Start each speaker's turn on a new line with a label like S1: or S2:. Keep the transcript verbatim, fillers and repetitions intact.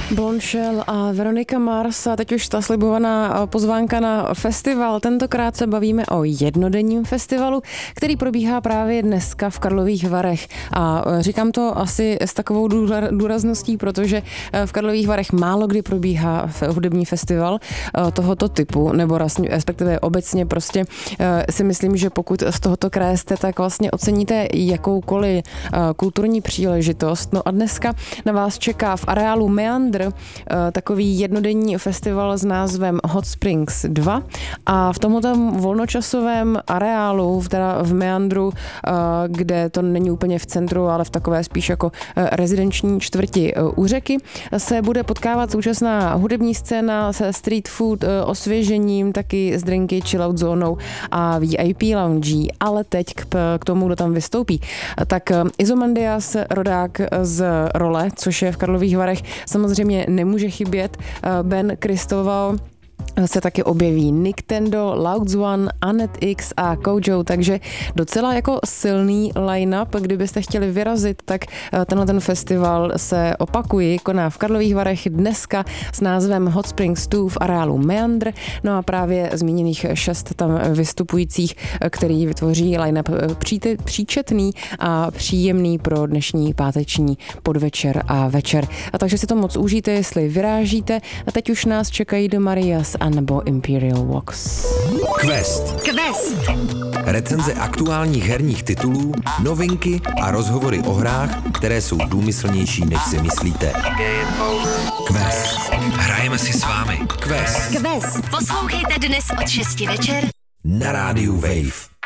S1: Bombshell a Veronika Mars a teď už ta slibovaná pozvánka na festival. Tentokrát se bavíme o jednodenním festivalu, který probíhá právě dneska v Karlových Varech. A říkám to asi s takovou důrazností, protože v Karlových Varech málo kdy probíhá hudební festival tohoto typu, nebo respektive obecně prostě si myslím, že pokud z tohoto kraje jste, tak vlastně oceníte jakoukoliv kulturní příležitost. No a dneska na vás čeká v areálu Meandr takový jednodenní festival s názvem Hot Springs dva a v tomto volnočasovém areálu, teda v Meandru, kde to není úplně v centru, ale v takové spíš jako rezidenční čtvrti u řeky, se bude potkávat současná hudební scéna se street food osvěžením, taky s drinky, chillout zónou a V I P lounge. Ale teď k, k tomu, kdo tam vystoupí. Tak Izomandias, rodák z Role, což je v Karlových Varech, samozřejmě nemůže chybět. Ben Kristoval se taky objeví, Nicktendo, Louds One, Anet X a Kojo, takže docela jako silný line-up. Kdybyste chtěli vyrazit, tak tenhle ten festival se opakují, koná v Karlových Varech dneska s názvem Hot Springs dva v areálu Meandr. No a právě zmíněných šest tam vystupujících, který vytvoří line-up příčetný a příjemný pro dnešní páteční podvečer a večer. A takže si to moc užijte, jestli vyrážíte. A teď už nás čekají do Marias a nebo Imperial Walks.
S2: Quest. Quest. Recenze aktuálních herních titulů, novinky a rozhovory o hrách, které jsou důmyslnější, než si myslíte. Quest. Hrajeme si s vámi. Quest.
S3: Quest. Poslouchejte dnes od šesti večer
S2: na rádiu Wave.